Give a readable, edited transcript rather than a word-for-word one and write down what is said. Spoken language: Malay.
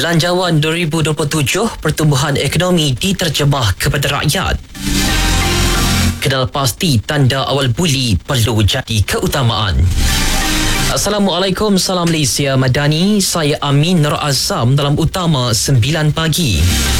Belanjawan 2027, pertumbuhan ekonomi diterjemah kepada rakyat. Kenal pasti tanda awal buli perlu jadi keutamaan. Assalamualaikum, salam Malaysia Madani. Saya Amin Nur Azam dalam Utama 9 Pagi.